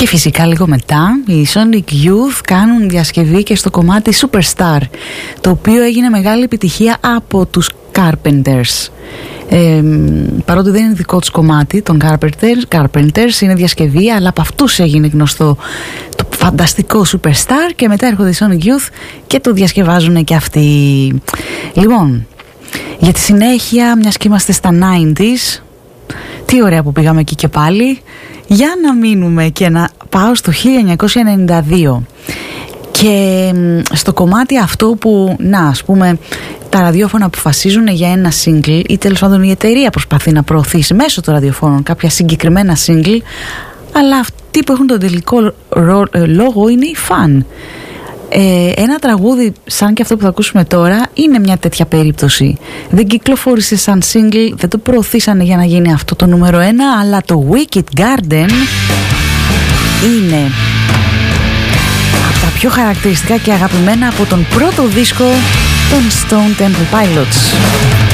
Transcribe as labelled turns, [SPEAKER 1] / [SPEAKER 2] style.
[SPEAKER 1] Και φυσικά λίγο μετά οι Sonic Youth κάνουν διασκευή και στο κομμάτι Superstar, το οποίο έγινε μεγάλη επιτυχία από τους Carpenters. Παρότι δεν είναι δικό τους κομμάτι των Carpenters, είναι διασκευή, αλλά από αυτούς έγινε γνωστό το φανταστικό Superstar και μετά έρχονται οι Sonic Youth και το διασκευάζουν και αυτοί. Λοιπόν, για τη συνέχεια, μιας και είμαστε στα 90s, τι ωραία που πήγαμε εκεί και πάλι, για να μείνουμε και να πάω στο 1992 και στο κομμάτι αυτό που, ας πούμε, τα ραδιόφωνα αποφασίζουν για ένα single ή τέλος πάντων η εταιρεία προσπαθεί να προωθήσει μέσω των ραδιοφώνων κάποια συγκεκριμένα single, αλλά αυτοί που έχουν τον τελικό λόγο είναι οι φαν. Ένα τραγούδι σαν και αυτό που θα ακούσουμε τώρα είναι μια τέτοια περίπτωση. Δεν κυκλοφόρησε σαν single, δεν το προωθήσανε για να γίνει αυτό το νούμερο 1, αλλά το Wicked Garden είναι από τα πιο χαρακτηριστικά και αγαπημένα από τον πρώτο δίσκο των Stone Temple Pilots.